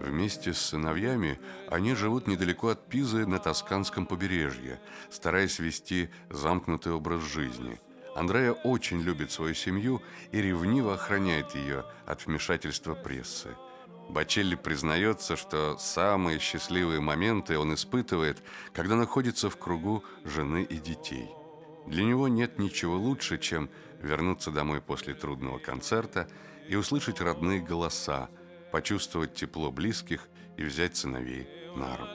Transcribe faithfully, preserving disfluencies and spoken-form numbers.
Вместе с сыновьями они живут недалеко от Пизы на Тосканском побережье, стараясь вести замкнутый образ жизни. Андреа очень любит свою семью и ревниво охраняет ее от вмешательства прессы. Бочелли признается, что самые счастливые моменты он испытывает, когда находится в кругу жены и детей. Для него нет ничего лучше, чем вернуться домой после трудного концерта и услышать родные голоса, почувствовать тепло близких и взять сыновей на руки.